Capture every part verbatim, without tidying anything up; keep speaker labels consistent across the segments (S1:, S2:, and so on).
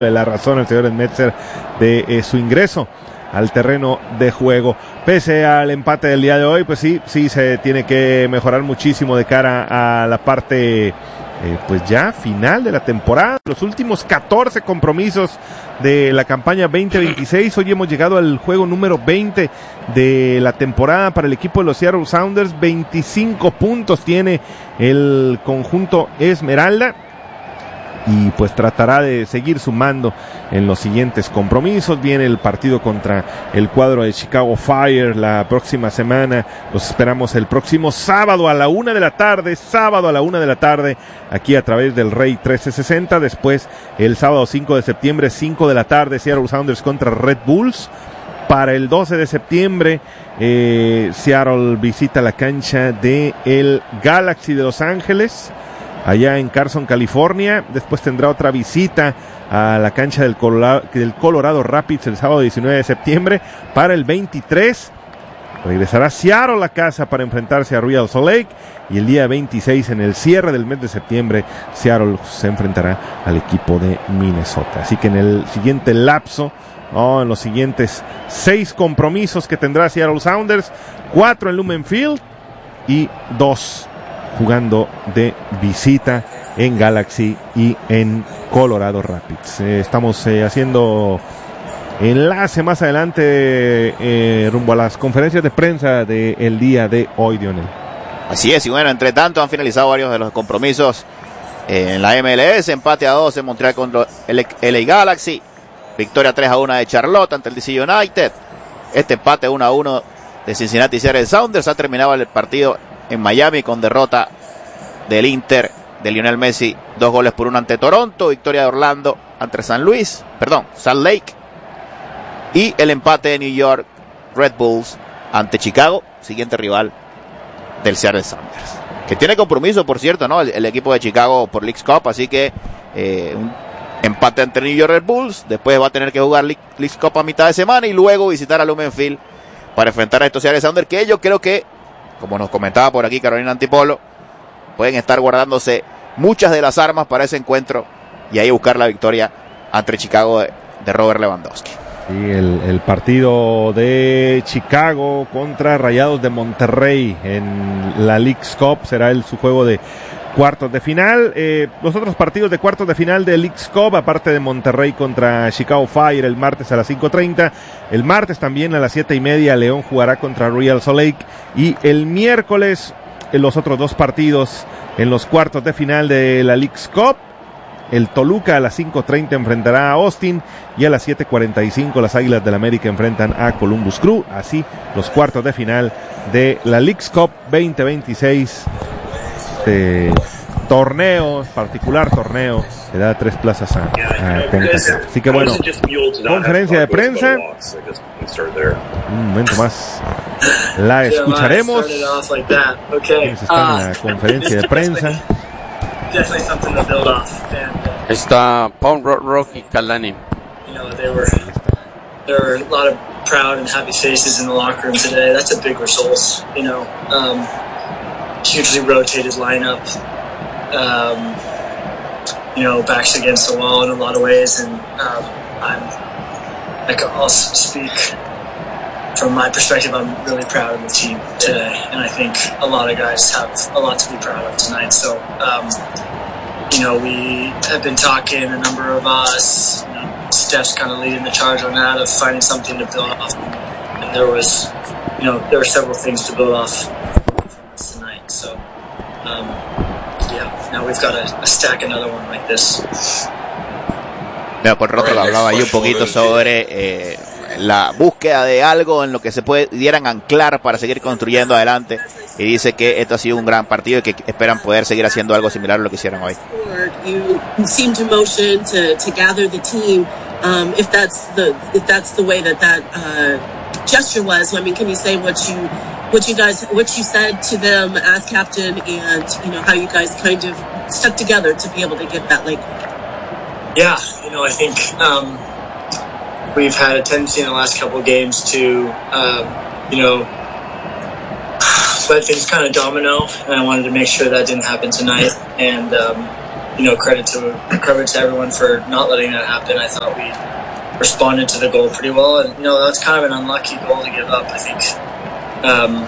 S1: la razón al señor Metzer de eh, su ingreso al terreno de juego. Pese al empate del día de hoy, pues sí, sí se tiene que mejorar muchísimo de cara a la parte eh, pues ya final de la temporada. Los últimos catorce compromisos de la campaña veinte veintiséis, hoy hemos llegado al juego número veinte de la temporada para el equipo de los Seattle Sounders. veinticinco puntos tiene el conjunto Esmeralda y pues tratará de seguir sumando en los siguientes compromisos. Viene el partido contra el cuadro de Chicago Fire la próxima semana. Los esperamos el próximo sábado a la una de la tarde, sábado a la una de la tarde, aquí a través del Rey trece sesenta. Después el sábado cinco de septiembre, cinco de la tarde, Seattle Sounders contra Red Bulls. Para el doce de septiembre, eh, Seattle visita la cancha de el Galaxy de Los Ángeles, allá en Carson, California. Después tendrá otra visita a la cancha del Colorado, del Colorado Rapids el sábado diecinueve de septiembre. Para el veintitrés regresará Seattle a la casa para enfrentarse a Real Salt Lake, y el día veintiséis, en el cierre del mes de septiembre, Seattle se enfrentará al equipo de Minnesota. Así que en el siguiente lapso, oh, en los siguientes seis compromisos que tendrá Seattle Sounders, cuatro en Lumen Field y dos jugando de visita en Galaxy y en Colorado Rapids. Eh, estamos eh, haciendo enlace más adelante eh, rumbo a las conferencias de prensa del día de hoy, Dionel.
S2: Así es, y bueno, entre tanto han finalizado varios de los compromisos eh, en la M L S. Empate a dos en Montreal contra el L A Galaxy, victoria tres a uno de Charlotte ante el D C United. Este empate uno a uno de Cincinnati Seattle Sounders. Ha terminado el partido en Miami con derrota del Inter de Lionel Messi, dos goles por uno ante Toronto. Victoria de Orlando ante San Luis, perdón, Salt Lake. Y el empate de New York Red Bulls ante Chicago, siguiente rival del Seattle Sounders, que tiene compromiso, por cierto, ¿no? El, el equipo de Chicago por Leagues Cup, así que eh, un empate ante New York Red Bulls. Después va a tener que jugar Leagues Cup a mitad de semana y luego visitar a Lumen Field para enfrentar a estos Seattle Sounders, que yo creo que, como nos comentaba por aquí Carolina Antipolo, pueden estar guardándose muchas de las armas para ese encuentro y ahí buscar la victoria ante Chicago de, de Robert Lewandowski.
S1: Sí, el, el partido de Chicago contra Rayados de Monterrey en la Leagues Cup será el, su juego de cuartos de final. Eh, los otros partidos de cuartos de final de Leagues Cup, aparte de Monterrey contra Chicago Fire el martes a las cinco treinta, el martes también a las siete y media León jugará contra Real Salt Lake, y el miércoles en los otros dos partidos en los cuartos de final de la Leagues Cup. El Toluca a las cinco treinta enfrentará a Austin, y a las siete cuarenta y cinco las Águilas del América enfrentan a Columbus Crew. Así los cuartos de final de la Leagues Cup veinte veintiséis. Este torneo, particular torneo, que da tres plazas a, a CONCACAF. Así que bueno, conferencia de prensa. Un momento más la escucharemos. ¿Quiénes están en la conferencia de prensa?
S3: Está Paul Rock y Kalani.
S4: There were a lot of proud and happy faces in the locker room today. That's a big result, you know. Um, hugely rotated lineup. Um, you know, backs against the wall in a lot of ways, and um, I'm. I can also speak from my perspective. I'm really proud of the team today, and I think a lot of guys have a lot to be proud of tonight. So, um, you know, we have been talking, a number of us. You know, Steph's kind of leading the charge on that, of finding something to build off. And there was, you know, there were several things to build off from this tonight. So, um, yeah, now we've got to stack another one like this.
S2: Bueno, con Roto hablaba ahí un poquito sobre eh, la búsqueda de algo en lo que se pudieran anclar para seguir construyendo adelante, y dice que esto ha sido un gran partido y que esperan poder seguir haciendo algo similar a lo que hicieron hoy.
S5: You seem to motion to, to gather the team. Um, if that's the if that's the way that that uh, gesture was, I mean, can you say what you what you guys what you said to them as captain, and you know how you guys kind of stuck together to be able to get that late?
S4: Yeah, you know, I think um, we've had a tendency in the last couple of games to, um, you know, let things kind of domino, and I wanted to make sure that didn't happen tonight. And um, you know, credit to credit to everyone for not letting that happen. I thought we responded to the goal pretty well, and you know, that's kind of an unlucky goal to give up. I think, um,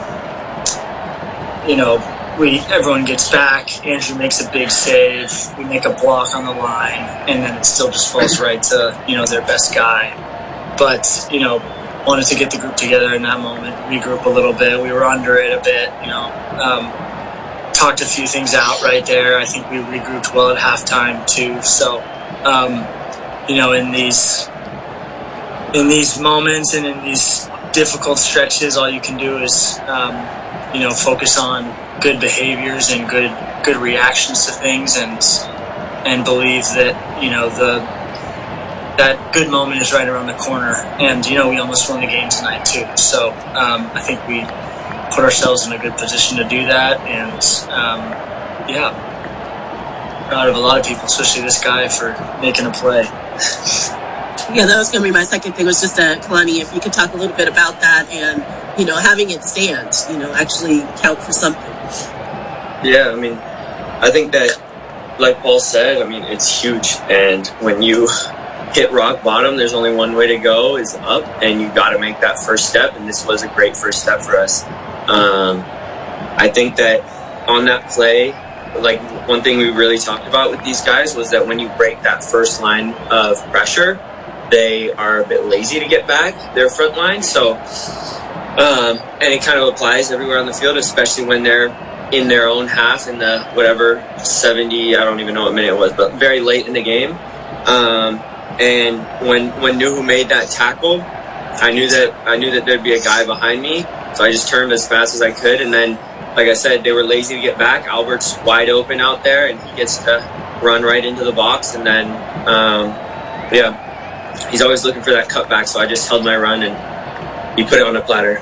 S4: you know, we everyone gets back. Andrew makes a big save. We make a block on the line, and then it still just falls right to, you know, their best guy. But, you know, wanted to get the group together in that moment, regroup a little bit. We were under it a bit, you know. Um, talked a few things out right there. I think we regrouped well at halftime too. So, um, you know, in these in these moments and in these difficult stretches, all you can do is, um, you know, focus on good behaviors and good good reactions to things, and and believe that, you know, the that good moment is right around the corner. And, you know, we almost won the game tonight too. So um, I think we put ourselves in a good position to do that. And, um, yeah, proud of a lot of people, especially this guy, for making a play.
S5: Yeah, that was going to be my second thing, was just that, Kalani, if you could talk a little bit about that and, you know, having it stand, you know, actually count for something.
S6: Yeah, I mean, I think that, like Paul said, I mean, it's huge. And when you hit rock bottom, there's only one way to go, is up, and you got to make that first step, and this was a great first step for us. Um, I think that on that play, like, one thing we really talked about with these guys was that when you break that first line of pressure, they are a bit lazy to get back their front line. So, um, and it kind of applies everywhere on the field, especially when they're in their own half in the whatever seventy, I don't even know what minute it was, but very late in the game. Um, And when when Nuhu made that tackle, I knew that I knew that there'd be a guy behind me, so I just turned as fast as I could. And then, like I said, they were lazy to get back. Albert's wide open out there, and he gets to run right into the box. And then, um, yeah, he's always looking for that cutback, so I just held my run and he put it on a platter.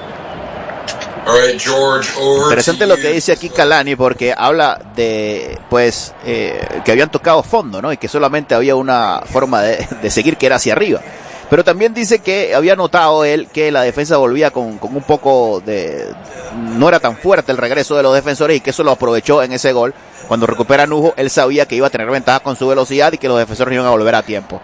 S7: All right, George, over
S2: Interesante lo que dice aquí Kalani, porque habla de, pues, eh, que habían tocado fondo, ¿no? Y que solamente había una forma de, de seguir, que era hacia arriba. Pero también dice que había notado él que la defensa volvía con, con un poco de... no era tan fuerte el regreso de los defensores, y que eso lo aprovechó en ese gol. Cuando recupera Nuhu, él sabía que iba a tener ventaja con su velocidad y que los defensores iban a volver a tiempo.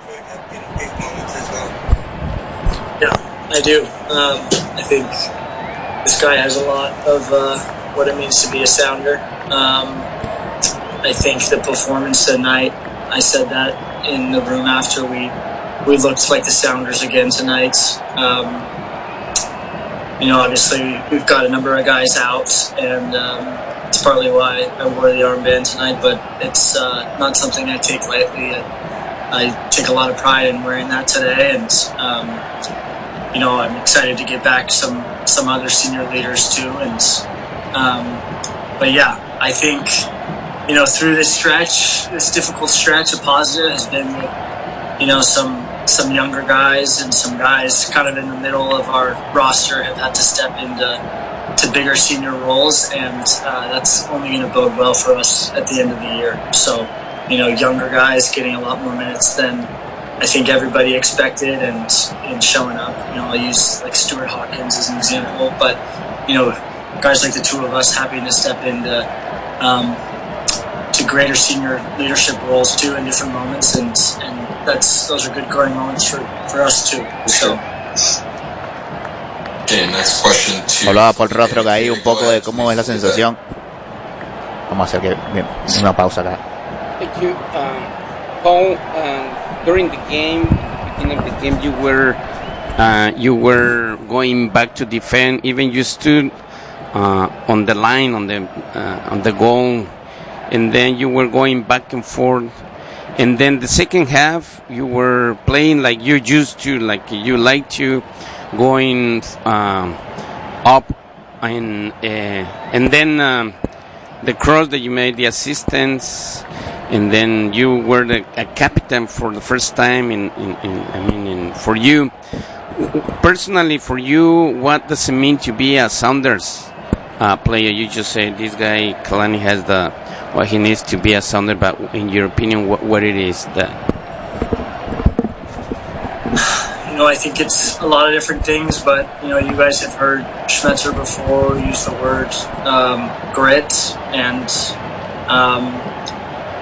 S4: Yeah, I do. Um, I think this guy has a lot of uh, what it means to be a Sounder. Um, I think the performance tonight, I said that in the room after, we we looked like the Sounders again tonight. Um, you know, obviously we've got a number of guys out, and um, it's partly why I wore the armband tonight, but it's uh, not something I take lightly. I, I take a lot of pride in wearing that today, and um, you know, I'm excited to get back some some other senior leaders too. And um, but yeah, I think, you know, through this stretch, this difficult stretch, a positive has been, you know, some some younger guys and some guys kind of in the middle of our roster have had to step into to bigger senior roles, and uh, that's only going to bode well for us at the end of the year. So, you know, younger guys getting a lot more minutes than I think everybody expected, and, and showing up. You know, I'll use like Stuart Hawkins as an example, but, you know, guys like the two of us having to step into um, to greater senior leadership roles too in different moments, and and that's those are good growing moments for, for us too. So.
S7: Okay, next question to
S2: Hablaba Paul Rothrock ahí un poco de cómo es la sensación. Vamos a hacer que, bien, una pausa acá.
S3: Thank you, um, Paul. Um, during the game, beginning of the game, you were uh, you were going back to defend. Even you stood uh, on the line on the uh, on the goal, and then you were going back and forth. And then the second half, you were playing like you used to, like you like to, going um, up, and uh, and then um, the cross that you made, the assistance. And then you were the, a captain for the first time in, in, in I mean, in, for you. Personally, for you, what does it mean to be a Sounders uh, player? You just say this guy, Kalani, has the, what he needs to be a Sounder, but in your opinion, what, what it is that?
S4: You know, I think it's a lot of different things, but, you know, you guys have heard Schmetzer before use the word um, grit, and, um,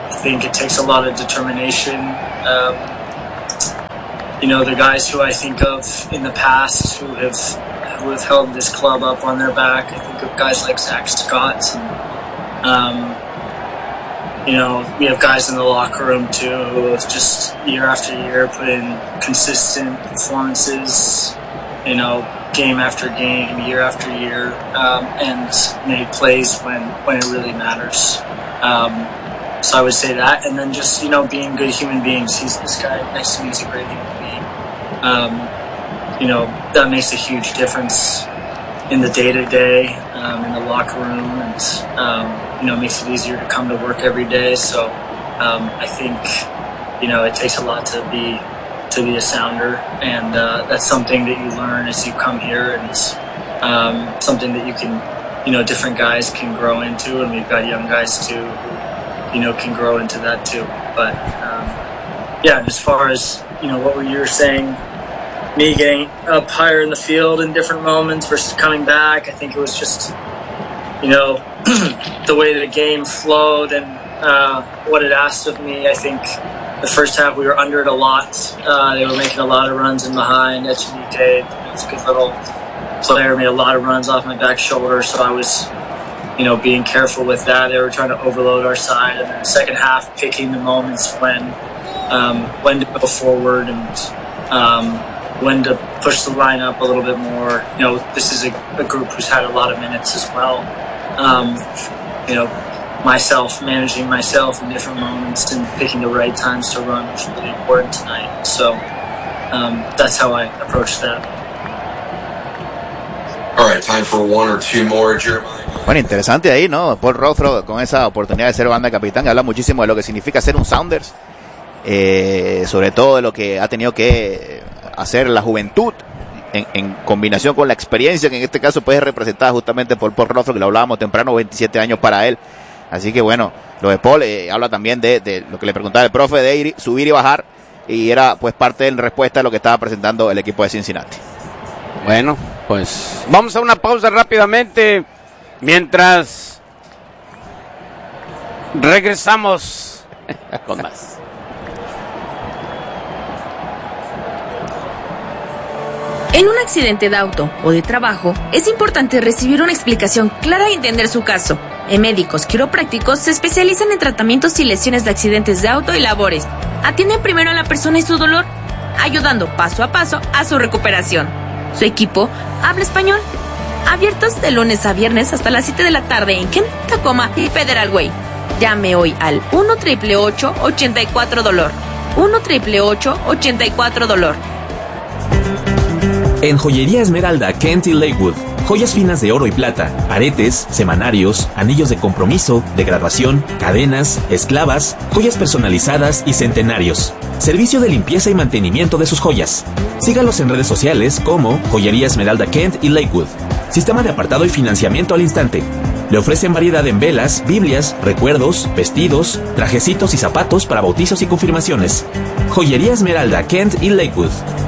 S4: I think it takes a lot of determination. Um, you know, the guys who I think of in the past who have who have held this club up on their back, I think of guys like Zach Scott. And, um, you know, we have guys in the locker room too who have just year after year put in consistent performances, you know, game after game, year after year, um, and made plays when, when it really matters. Um, so I would say that, and then just, you know, being good human beings. He's this guy next to me is a great human being. Um, you know, that makes a huge difference in the day-to-day, um, in the locker room, and, um, you know, makes it easier to come to work every day. So um, I think, you know, it takes a lot to be to be a Sounder, and uh, that's something that you learn as you come here, and it's um, something that you can, you know, different guys can grow into, and we've got young guys too who, you know, can grow into that too. But um, yeah, as far as, you know, what you were saying, me getting up higher in the field in different moments versus coming back, I think it was just, you know, the way the game flowed and uh, what it asked of me. I think the first half we were under it a lot. Uh, they were making a lot of runs in behind. Echenique was a good little player, made a lot of runs off my back shoulder, so I was, you know, being careful with that. They were trying to overload our side, and then the second half picking the moments when um, when to go forward and um, when to push the line up a little bit more. You know, this is a, a group who's had a lot of minutes as well. Um, you know, myself, managing myself in different moments and picking the right times to run was really important tonight. So um, that's how I approached that.
S7: All right, time for one or two more, Jeremiah.
S2: Bueno, interesante ahí, ¿no? Paul Rothrock con esa oportunidad de ser banda capitán, habla muchísimo de lo que significa ser un Sounders, eh, sobre todo de lo que ha tenido que hacer la juventud en, en combinación con la experiencia, que en este caso pues es representada justamente por Paul Rothrock, que lo hablábamos temprano, veintisiete años para él. Así que bueno, lo de Paul eh, habla también de, de lo que le preguntaba el profe, de ir, subir y bajar, y era pues parte en respuesta de lo que estaba presentando el equipo de Cincinnati.
S3: Bueno, pues vamos a una pausa rápidamente mientras regresamos con más.
S8: En un accidente de auto o de trabajo, es importante recibir una explicación clara y entender su caso. En Médicos Quiroprácticos se especializan en tratamientos y lesiones de accidentes de auto y labores. Atienden primero a la persona y su dolor, ayudando paso a paso a su recuperación. Su equipo habla español. Abiertos de lunes a viernes hasta las siete de la tarde en Kent, Tacoma y Federal Way. Llame hoy al uno ocho ocho ocho ocho cuatro dolor. uno ocho ocho ocho ocho cuatro dolor.
S9: En Joyería Esmeralda, Kent y Lakewood, joyas finas de oro y plata, aretes, semanarios, anillos de compromiso, de graduación, cadenas, esclavas, joyas personalizadas y centenarios. Servicio de limpieza y mantenimiento de sus joyas. Sígalos en redes sociales como Joyería Esmeralda Kent y Lakewood. Sistema de apartado y financiamiento al instante. Le ofrecen variedad en velas, biblias, recuerdos, vestidos, trajecitos y zapatos para bautizos y confirmaciones. Joyería Esmeralda Kent y Lakewood.